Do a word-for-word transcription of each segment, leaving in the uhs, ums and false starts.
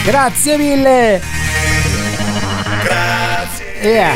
Grazie mille. Grazie yeah.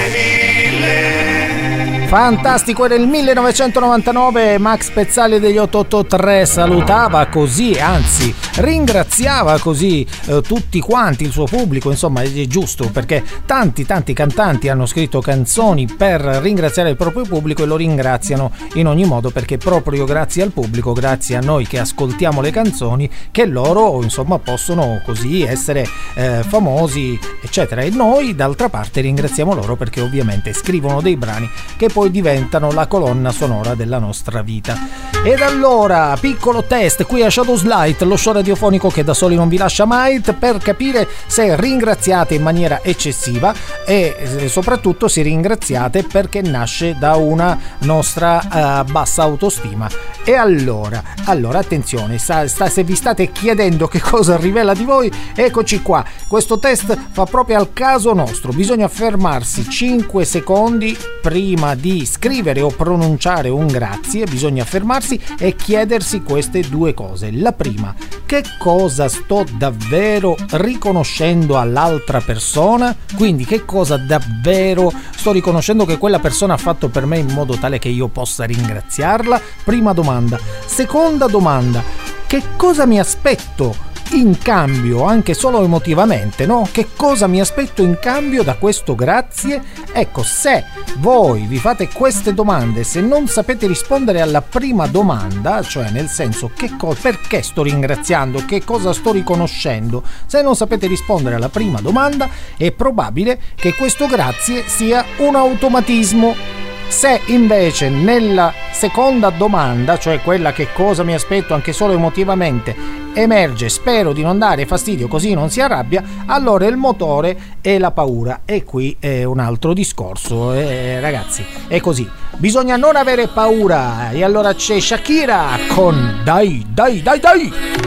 mille. Fantastico, era il millenovecentonovantanove. Max Pezzali degli otto otto tre salutava così, anzi ringraziava così eh, tutti quanti, il suo pubblico. Insomma, è giusto, perché tanti tanti cantanti hanno scritto canzoni per ringraziare il proprio pubblico e lo ringraziano in ogni modo, perché proprio grazie al pubblico, grazie a noi che ascoltiamo le canzoni, che loro insomma possono così essere eh, famosi, eccetera. E noi d'altra parte ringraziamo loro perché ovviamente scrivono dei brani che poi diventano la colonna sonora della nostra vita. Ed allora, piccolo test qui a Shadows Light, lo show radiofonico che da soli non vi lascia mai, per capire se ringraziate in maniera eccessiva e soprattutto se ringraziate perché nasce da una nostra uh, bassa autostima. E allora, allora attenzione, sta, sta, se vi state chiedendo che cosa rivela di voi, eccoci qua. Questo test fa proprio al caso nostro. Bisogna fermarsi cinque secondi prima di scrivere o pronunciare un grazie, bisogna fermarsi e chiedersi queste due cose. La prima, che cosa sto davvero riconoscendo all'altra persona? Quindi che cosa davvero sto riconoscendo che quella persona ha fatto per me in modo tale che io possa ringraziarla? Prima domanda. Seconda domanda, che cosa mi aspetto in cambio, anche solo emotivamente, no? Che cosa mi aspetto in cambio da questo grazie? Ecco, se voi vi fate queste domande, se non sapete rispondere alla prima domanda, cioè nel senso che co- perché sto ringraziando, che cosa sto riconoscendo, se non sapete rispondere alla prima domanda, è probabile che questo grazie sia un automatismo. Se invece nella seconda domanda, cioè quella che cosa mi aspetto anche solo emotivamente, emerge spero di non dare fastidio così non si arrabbia, allora il motore è la paura, e qui è un altro discorso, eh, ragazzi, è così, bisogna non avere paura. E allora c'è Shakira con Dai Dai Dai Dai.